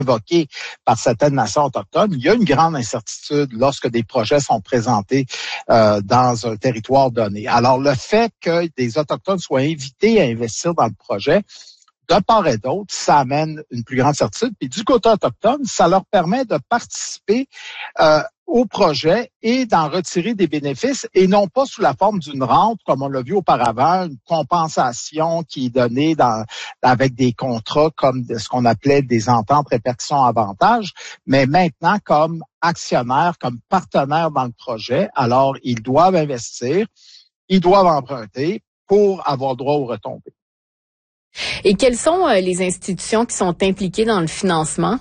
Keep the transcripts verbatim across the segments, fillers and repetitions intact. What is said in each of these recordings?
évoqué par certaines nations autochtones, il y a une grande incertitude lorsque des projets sont présentés euh, dans un territoire donné. Alors, le fait que des Autochtones soient invités à investir dans le projet, de part et d'autre, ça amène une plus grande certitude. Puis du côté autochtone, ça leur permet de participer euh, au projet et d'en retirer des bénéfices, et non pas sous la forme d'une rente, comme on l'a vu auparavant, une compensation qui est donnée dans, avec des contrats comme de ce qu'on appelait des ententes répercussions avantages, mais maintenant comme actionnaires, comme partenaires dans le projet. Alors, ils doivent investir, ils doivent emprunter pour avoir droit aux retombées. Et quelles sont euh, les institutions qui sont impliquées dans le financement?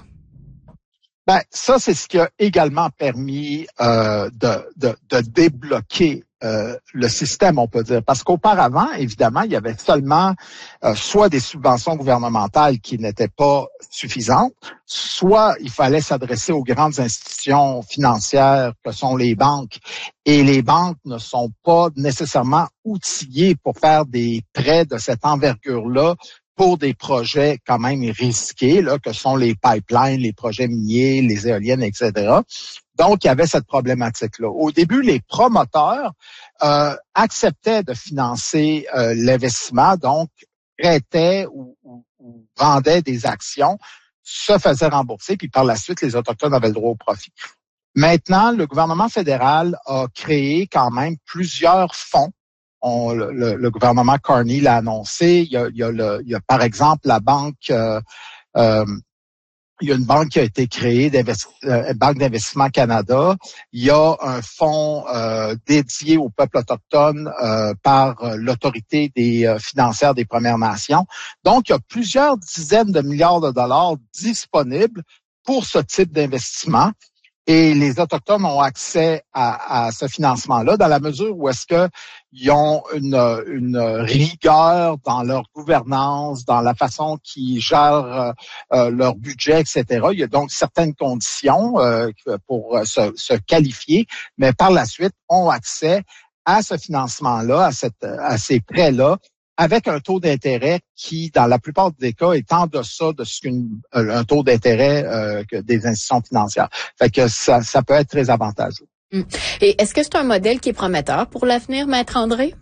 Ben, ça, c'est ce qui a également permis euh, de, de, de débloquer euh, le système, on peut dire. Parce qu'auparavant, évidemment, il y avait seulement euh, soit des subventions gouvernementales qui n'étaient pas suffisantes, soit il fallait s'adresser aux grandes institutions financières que sont les banques. Et les banques ne sont pas nécessairement outillées pour faire des prêts de cette envergure-là pour des projets quand même risqués, là, que sont les pipelines, les projets miniers, les éoliennes, et cetera. Donc, il y avait cette problématique-là. Au début, les promoteurs euh, acceptaient de financer euh, l'investissement, donc prêtaient ou, ou, ou vendaient des actions, se faisaient rembourser, puis par la suite, les Autochtones avaient le droit au profit. Maintenant, le gouvernement fédéral a créé quand même plusieurs fonds. On, le, le gouvernement Carney l'a annoncé. Il y a, il y a, le, il y a par exemple la banque, euh, euh, il y a une banque qui a été créée, euh, Banque d'Investissement Canada. Il y a un fonds euh, dédié au peuple autochtone euh, par euh, l'autorité des euh, financières des Premières Nations. Donc, il y a plusieurs dizaines de milliards de dollars disponibles pour ce type d'investissement. Et les Autochtones ont accès à, à ce financement-là dans la mesure où est-ce que ils ont une, une rigueur dans leur gouvernance, dans la façon qu'ils gèrent euh, leur budget, et cetera. Il y a donc certaines conditions euh, pour se, se qualifier, mais par la suite, ont accès à ce financement-là, à, cette, à ces prêts-là, avec un taux d'intérêt qui, dans la plupart des cas, est en deçà de ce qu'un taux d'intérêt euh, que des institutions financières. Fait que ça, ça peut être très avantageux. Et est-ce que c'est un modèle qui est prometteur pour l'avenir, Maître André?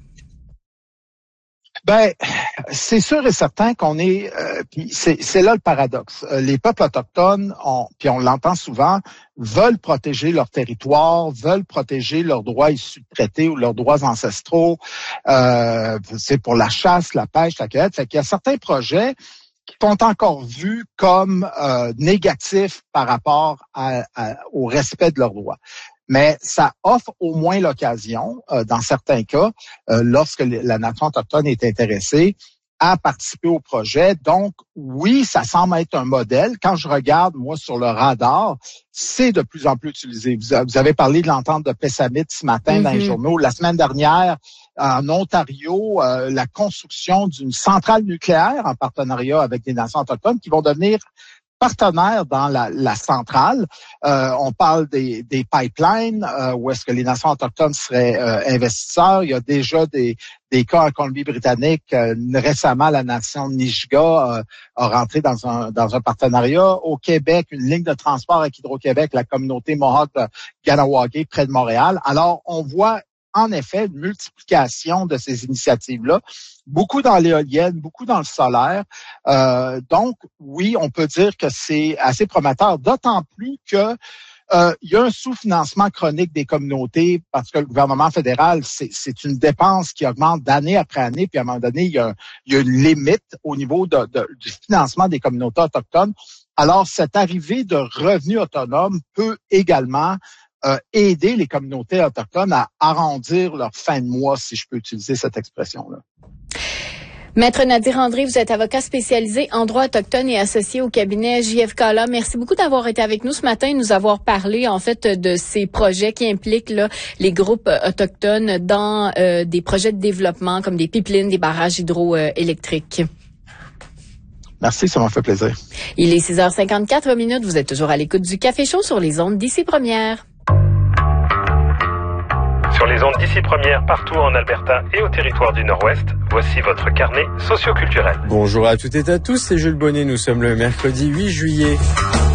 Ben, c'est sûr et certain qu'on est, euh, puis c'est, c'est là le paradoxe. Les peuples autochtones, on, puis on l'entend souvent, veulent protéger leur territoire, veulent protéger leurs droits issus de traités ou leurs droits ancestraux. Euh, c'est pour la chasse, la pêche, la cueillette. Fait qu'il y a certains projets qui sont encore vus comme euh, négatifs par rapport à, à, au respect de leurs droits. Mais ça offre au moins l'occasion, euh, dans certains cas, euh, lorsque la nation autochtone est intéressée, à participer au projet. Donc, oui, ça semble être un modèle. Quand je regarde, moi, sur le radar, c'est de plus en plus utilisé. Vous avez parlé de l'entente de Pessamit ce matin mm-hmm. dans les journaux. La semaine dernière, en Ontario, euh, la construction d'une centrale nucléaire en partenariat avec des nations autochtones qui vont devenir partenaires dans la, la centrale. Euh, on parle des, des pipelines, euh, où est-ce que les nations autochtones seraient euh, investisseurs. Il y a déjà des, des cas en Colombie-Britannique. Euh, récemment, la nation Nisga'a euh, a rentré dans un, dans un partenariat. Au Québec, une ligne de transport avec Hydro-Québec, la communauté Mohawk de Ganawagé, près de Montréal. Alors, on voit en effet une multiplication de ces initiatives-là, beaucoup dans l'éolienne, beaucoup dans le solaire. Euh, donc, oui, on peut dire que c'est assez prometteur, d'autant plus que euh, il y a un sous-financement chronique des communautés parce que le gouvernement fédéral, c'est, c'est une dépense qui augmente d'année après année, puis à un moment donné, il y a, il y a une limite au niveau de, de, du financement des communautés autochtones. Alors, cette arrivée de revenus autonomes peut également Euh, aider les communautés autochtones à arrondir leur fin de mois, si je peux utiliser cette expression-là. Maître Nadir André, vous êtes avocat spécialisé en droit autochtone et associé au cabinet J F K Law. Merci beaucoup d'avoir été avec nous ce matin et nous avoir parlé en fait de ces projets qui impliquent là, les groupes autochtones dans euh, des projets de développement comme des pipelines, des barrages hydroélectriques. Merci, ça m'a fait plaisir. Il est six heures cinquante-quatre minutes. Vous êtes toujours à l'écoute du Café Chaud sur les ondes d'ici Première. Sur les ondes d'ici Première, partout en Alberta et au territoire du Nord-Ouest, voici votre carnet socioculturel. Bonjour à toutes et à tous, c'est Jules Bonnet. Nous sommes le mercredi huit juillet.